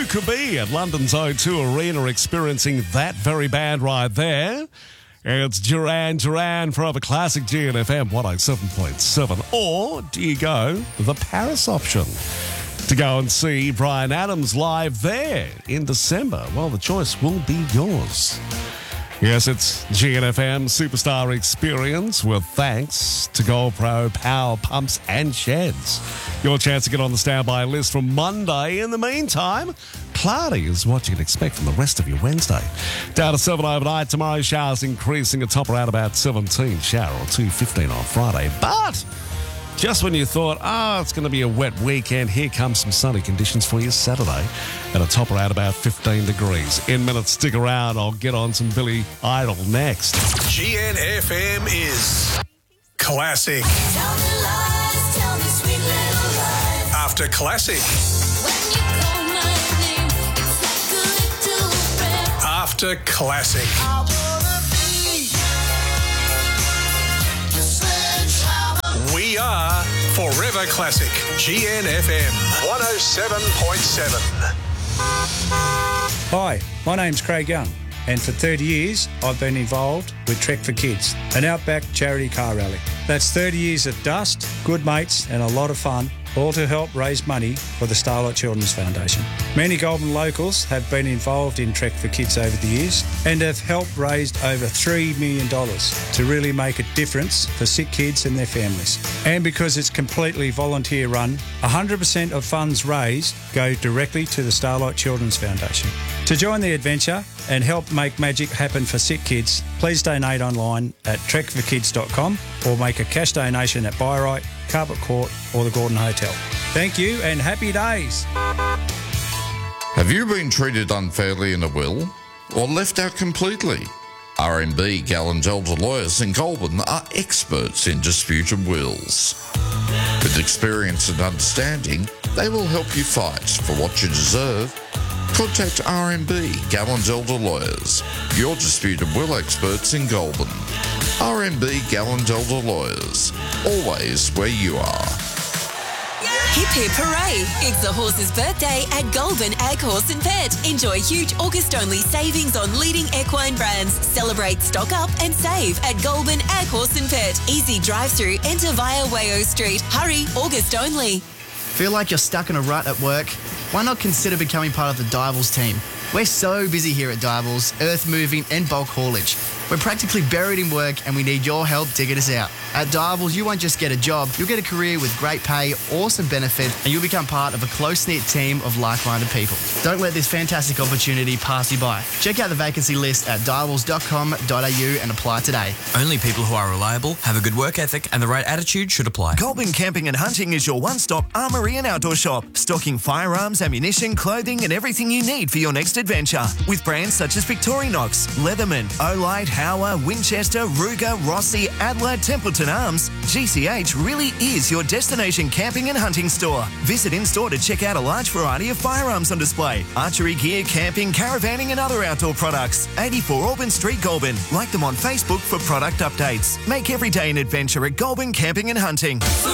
who could be at London's O2 Arena experiencing that very band right there? It's Duran Duran for a classic GNFM 107.7. Or do you go the Paris option to go and see Bryan Adams live there in December? Well, the choice will be yours. Yes, it's GNFM Superstar Experience with thanks to GoPro Power Pumps and Sheds. Your chance to get on the standby list from Monday. In the meantime, cloudy is what you can expect from the rest of your Wednesday. Down to 7 overnight. Tomorrow, showers increasing. A top around about 17. Shower or 2:15 on Friday. But just when you thought, it's going to be a wet weekend, here comes some sunny conditions for you Saturday at a top around about 15 degrees. In minutes, stick around. I'll get on some Billy Idol next. GNFM is classic. Tell me lies, tell me sweet little lies. After classic. When you call my name, it's like a little prayer. After classic. I wanna be your sledgehammer. We are Forever Classic. GNFM 107.7. Hi, my name's Craig Young, and for 30 years I've been involved with Trek for Kids, an outback charity car rally. That's 30 years of dust, good mates and a lot of fun, all to help raise money for the Starlight Children's Foundation. Many Goulburn locals have been involved in Trek for Kids over the years and have helped raise over $3 million to really make a difference for sick kids and their families. And because it's completely volunteer run, 100% of funds raised go directly to the Starlight Children's Foundation. To join the adventure and help make magic happen for sick kids, please donate online at trekforkids.com or make a cash donation at Byrite, Carpet Court or the Gordon Hotel. Thank you and happy days. Have you been treated unfairly in a will or left out completely? RMB Gallen-Zelda Lawyers in Goulburn are experts in disputed wills. With experience and understanding, they will help you fight for what you deserve. Contact RMB Gallen-Zelda Lawyers, your disputed will experts in Goulburn. RMB Gallen-Zelda Lawyers, always where you are. Hip hip hooray! It's the horse's birthday at Goulburn Ag Horse and Pet. Enjoy huge August-only savings on leading equine brands. Celebrate, stock up and save at Goulburn Ag Horse and Pet. Easy drive-through, enter via Wayo Street. Hurry, August only. Feel like you're stuck in a rut at work? Why not consider becoming part of the Diables team? We're so busy here at Diables, earth moving and bulk haulage. We're practically buried in work and we need your help digging us out. At Diables, you won't just get a job, you'll get a career with great pay, awesome benefit, and you'll become part of a close-knit team of like-minded people. Don't let this fantastic opportunity pass you by. Check out the vacancy list at diables.com.au and apply today. Only people who are reliable, have a good work ethic, and the right attitude should apply. Goulburn Camping and Hunting is your one-stop armoury and outdoor shop, stocking firearms, ammunition, clothing, and everything you need for your next adventure. With brands such as Victorinox, Leatherman, Olight, Hauer, Winchester, Ruger, Rossi, Adler, Templeton Arms, GCH really is your destination camping and hunting store. Visit in-store to check out a large variety of firearms on display, archery gear, camping, caravanning and other outdoor products. 84 Auburn Street, Goulburn. Like them on Facebook for product updates. Make every day an adventure at Goulburn Camping and Hunting. Forever